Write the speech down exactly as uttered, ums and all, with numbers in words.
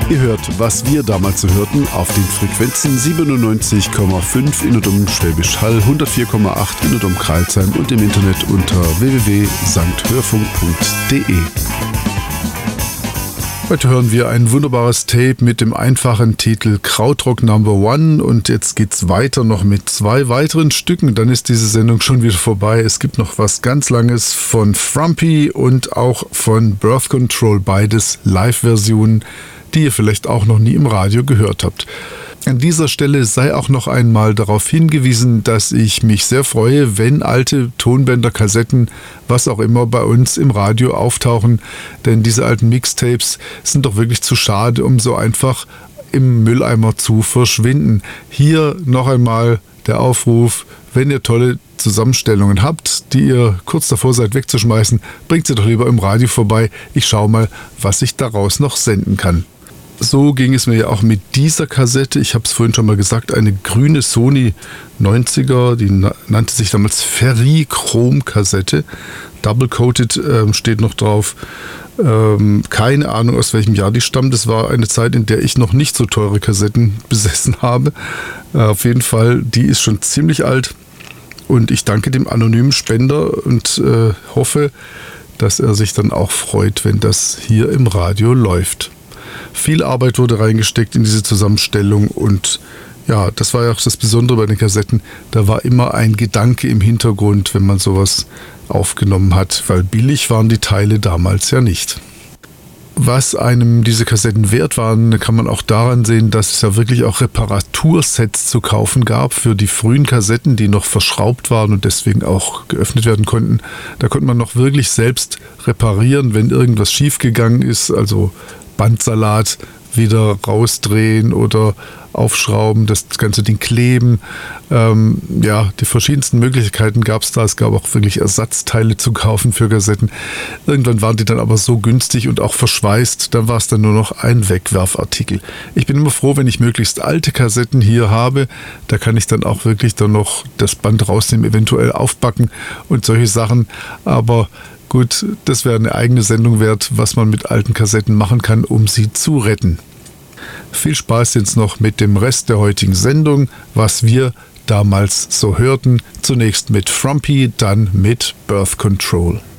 Ihr hört, was wir damals so hörten, auf den Frequenzen siebenundneunzig Komma fünf in und um Schwäbisch Hall, hundertvier Komma acht in und um Crailsheim und im Internet unter w w w punkt sankt hörfunk punkt d e. Heute hören wir ein wunderbares Tape mit dem einfachen Titel Krautrock Number One und jetzt geht's weiter noch mit zwei weiteren Stücken, dann ist diese Sendung schon wieder vorbei. Es gibt noch was ganz Langes von Frumpy und auch von Birth Control, beides Live-Versionen, die ihr vielleicht auch noch nie im Radio gehört habt. An dieser Stelle sei auch noch einmal darauf hingewiesen, dass ich mich sehr freue, wenn alte Tonbänder, Kassetten, was auch immer bei uns im Radio auftauchen, denn diese alten Mixtapes sind doch wirklich zu schade, um so einfach im Mülleimer zu verschwinden. Hier noch einmal der Aufruf, wenn ihr tolle Zusammenstellungen habt, die ihr kurz davor seid wegzuschmeißen, bringt sie doch lieber im Radio vorbei. Ich schaue mal, was ich daraus noch senden kann. So ging es mir ja auch mit dieser Kassette. Ich habe es vorhin schon mal gesagt, eine grüne Sony neunziger, die na- nannte sich damals Ferrichrom-Kassette. Double-coated ähm, steht noch drauf. Ähm, keine Ahnung, aus welchem Jahr die stammt. Das war eine Zeit, in der ich noch nicht so teure Kassetten besessen habe. Äh, auf jeden Fall, die ist schon ziemlich alt. Und ich danke dem anonymen Spender und äh, hoffe, dass er sich dann auch freut, wenn das hier im Radio läuft. Viel Arbeit wurde reingesteckt in diese Zusammenstellung und ja, das war ja auch das Besondere bei den Kassetten. Da war immer ein Gedanke im Hintergrund, wenn man sowas aufgenommen hat, weil billig waren die Teile damals ja nicht. Was einem diese Kassetten wert waren, kann man auch daran sehen, dass es ja wirklich auch Reparatursets zu kaufen gab für die frühen Kassetten, die noch verschraubt waren und deswegen auch geöffnet werden konnten. Da konnte man noch wirklich selbst reparieren, wenn irgendwas schiefgegangen ist, also Bandsalat wieder rausdrehen oder aufschrauben, das ganze Ding kleben. Ähm, ja, die verschiedensten Möglichkeiten gab es da. Es gab auch wirklich Ersatzteile zu kaufen für Kassetten. Irgendwann waren die dann aber so günstig und auch verschweißt, dann war es dann nur noch ein Wegwerfartikel. Ich bin immer froh, wenn ich möglichst alte Kassetten hier habe. Da kann ich dann auch wirklich dann noch das Band rausnehmen, eventuell aufbacken und solche Sachen. Aber gut, das wäre eine eigene Sendung wert, was man mit alten Kassetten machen kann, um sie zu retten. Viel Spaß jetzt noch mit dem Rest der heutigen Sendung, was wir damals so hörten. Zunächst mit Frumpy, dann mit Birth Control.